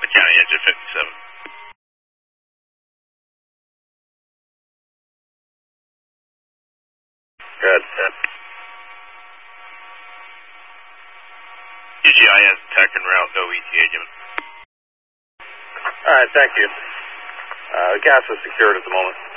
County, engine 57. Good. UGIS tech and route, no ETA given. All right, thank you. The gas is secured at the moment.